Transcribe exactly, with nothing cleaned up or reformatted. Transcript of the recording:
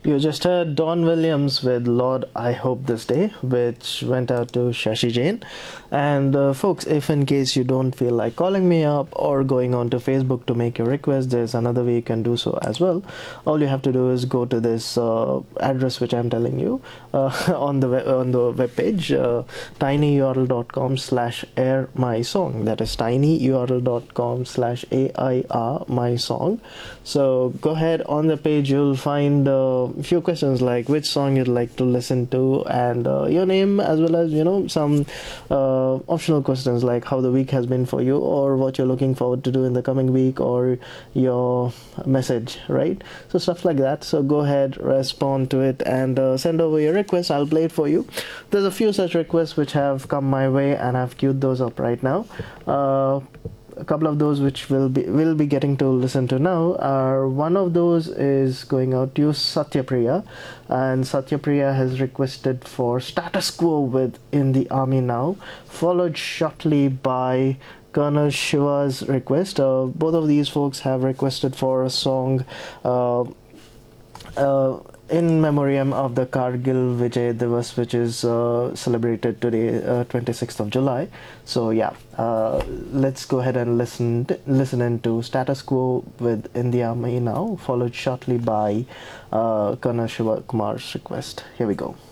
You just heard Don Williams with Lord I Hope This Day, which went out to Shashi Jain. And uh, folks, if in case you don't feel like calling me up or going on to Facebook to make your request, there's another way you can do so as well. All you have to do is go to this uh, address which I'm telling you uh, on the web, on the web page, uh, tinyurl.com slash air my song. That is tinyurl.com slash air my song. So go ahead on the page, you'll find uh, a few questions like which song you'd like to listen to and uh, your name, as well as, you know, some uh, optional questions like how the week has been for you or what you're looking forward to do in the coming week or your message, right? So stuff like that. So go ahead, respond to it and uh, send over your request. I'll play it for you. There's a few such requests which have come my way and I've queued those up right now. Uh, a couple of those which will be will be getting to listen to now are, one of those is going out to Satyapriya, and Satyapriya has requested for Status Quo with In the Army Now, followed shortly by Colonel Shiva's request. Uh, both of these folks have requested for a song uh, uh, in memoriam of the Kargil Vijay Divas, which is uh, celebrated today, uh, twenty-sixth of July. So yeah, uh, let's go ahead and listen listen into Status Quo with In the Army Now, followed shortly by uh, Colonel Shiva Kumar's request. Here we go.